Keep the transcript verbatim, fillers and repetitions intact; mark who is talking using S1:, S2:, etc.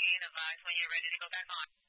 S1: Okay, and advise when you're ready to go back on.